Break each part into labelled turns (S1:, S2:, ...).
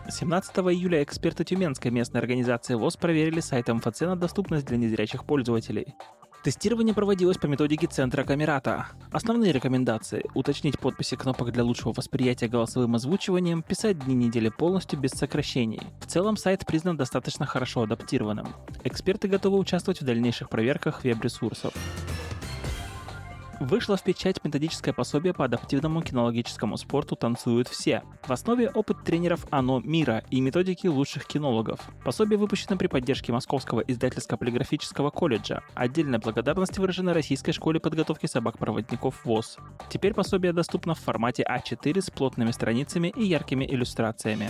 S1: 17 июля эксперты Тюменской местной организации ВОС проверили сайт МФЦ на доступность для незрячих пользователей. Тестирование проводилось по методике Центра Камерата. Основные рекомендации – уточнить подписи кнопок для лучшего восприятия голосовым озвучиванием, писать дни недели полностью без сокращений. В целом сайт признан достаточно хорошо адаптированным. Эксперты готовы участвовать в дальнейших проверках веб-ресурсов. Вышло в печать методическое пособие по адаптивному кинологическому спорту «Танцуют все». В основе опыт тренеров АНО мира и методики лучших кинологов. Пособие выпущено при поддержке Московского издательско-полиграфического колледжа. Отдельная благодарность выражена Российской школе подготовки собак-проводников ВОС. Теперь пособие доступно в формате А4 с плотными страницами и яркими иллюстрациями.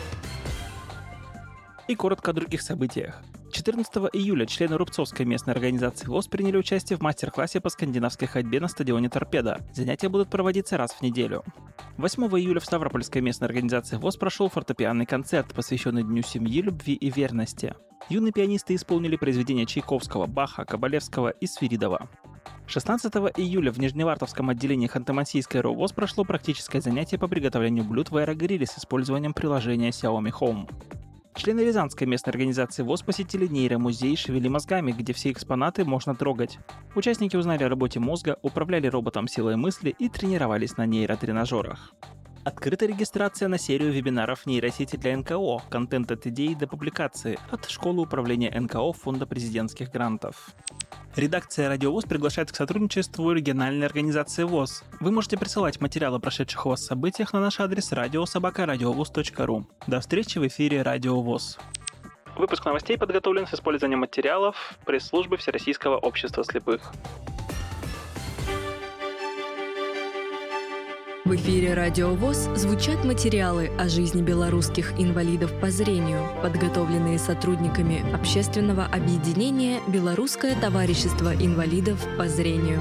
S1: И коротко о других событиях. 14 июля члены Рубцовской местной организации ВОС приняли участие в мастер-классе по скандинавской ходьбе на стадионе «Торпедо». Занятия будут проводиться раз в неделю. 8 июля в Ставропольской местной организации ВОС прошел фортепианный концерт, посвященный Дню семьи, любви и верности. Юные пианисты исполнили произведения Чайковского, Баха, Кабалевского и Свиридова. 16 июля в Нижневартовском отделении Ханты-Мансийской РО ВОС прошло практическое занятие по приготовлению блюд в аэрогриле с использованием приложения Xiaomi Home. Члены Рязанской местной организации ВОС посетили нейромузей «Шевели мозгами», где все экспонаты можно трогать. Участники узнали о работе мозга, управляли роботом силой мысли и тренировались на нейротренажерах. Открыта регистрация на серию вебинаров нейросети для НКО «Контент от идеи до публикации» от Школы управления НКО Фонда президентских грантов. Редакция «Радио ВОС» приглашает к сотрудничеству региональной организации ВОС. Вы можете присылать материалы о прошедших у вас событиях на наш адрес radio@radiovos.ru. До встречи в эфире «Радио ВОС». Выпуск новостей подготовлен с использованием материалов пресс-службы Всероссийского общества слепых.
S2: В эфире «Радио ВОС» звучат материалы о жизни белорусских инвалидов по зрению, подготовленные сотрудниками общественного объединения «Белорусское товарищество инвалидов по зрению».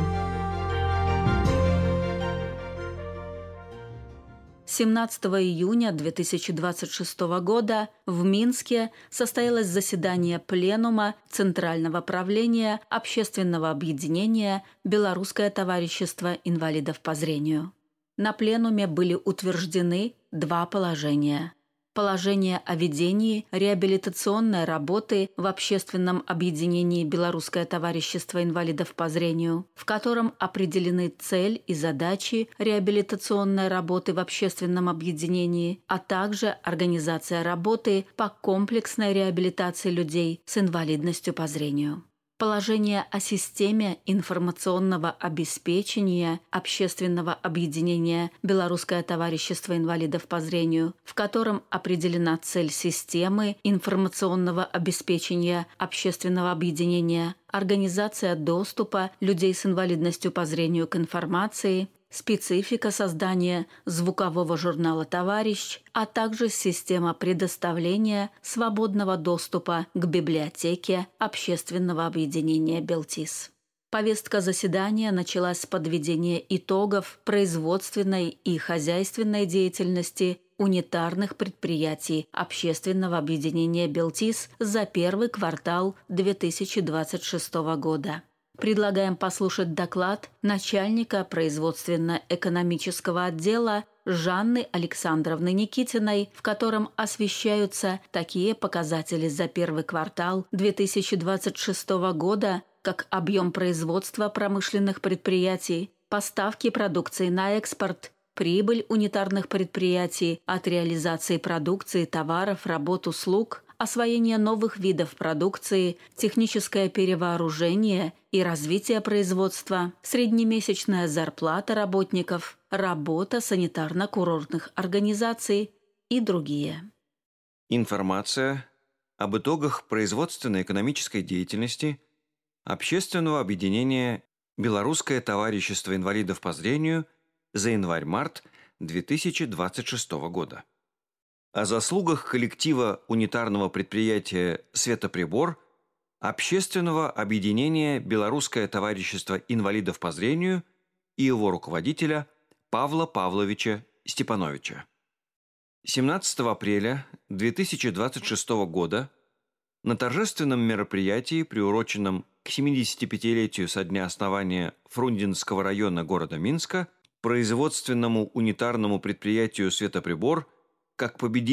S3: 17 июня 2026 года в Минске состоялось заседание Пленума Центрального правления общественного объединения «Белорусское товарищество инвалидов по зрению». На пленуме были утверждены два положения. Положение о ведении реабилитационной работы в общественном объединении «Белорусское товарищество инвалидов по зрению», в котором определены цель и задачи реабилитационной работы в общественном объединении, а также организация работы по комплексной реабилитации людей с инвалидностью по зрению. Положение о системе информационного обеспечения общественного объединения «Белорусское товарищество инвалидов по зрению», в котором определена цель системы информационного обеспечения общественного объединения, организация доступа людей с инвалидностью по зрению к информации, специфика создания звукового журнала «Товарищ», а также система предоставления свободного доступа к библиотеке общественного объединения «Белтис». Повестка заседания началась с подведения итогов производственной и хозяйственной деятельности унитарных предприятий общественного объединения «Белтис» за первый квартал 2026 года. Предлагаем послушать доклад начальника производственно-экономического отдела Жанны Александровны Никитиной, в котором освещаются такие показатели за первый квартал 2026 года, как объем производства промышленных предприятий, поставки продукции на экспорт, прибыль унитарных предприятий от реализации продукции, товаров, работ, услуг, освоение новых видов продукции, техническое перевооружение и развитие производства, среднемесячная зарплата работников, работа санитарно-курортных организаций и другие.
S4: Информация об итогах производственно-экономической деятельности общественного объединения «Белорусское товарищество инвалидов по зрению» за январь-март 2026 года. О заслугах коллектива унитарного предприятия «Светоприбор» общественного объединения «Белорусское товарищество инвалидов по зрению» и его руководителя Павла Павловича Степановича. 17 апреля 2026 года на торжественном мероприятии, приуроченном к 75-летию со дня основания Фрунзенского района города Минска, производственному унитарному предприятию «Светоприбор» как победитель